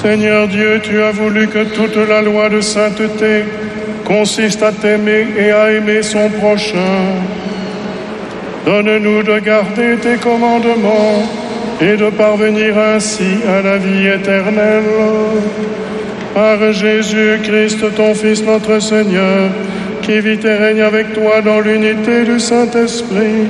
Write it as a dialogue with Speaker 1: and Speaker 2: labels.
Speaker 1: Seigneur Dieu, tu as voulu que toute la loi de sainteté consiste à t'aimer et à aimer son prochain. Donne-nous de garder tes commandements et de parvenir ainsi à la vie éternelle. Par Jésus-Christ, ton Fils, notre Seigneur, qui vit et règne avec toi dans l'unité du Saint-Esprit,